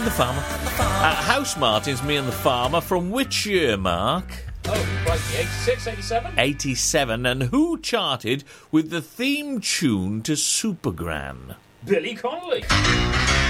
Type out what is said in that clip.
The Farmer. House Martin's Me and the Farmer. From which year, Mark? Oh, right, 86, 87? 87. And who charted with the theme tune to Supergran? Billy Connolly.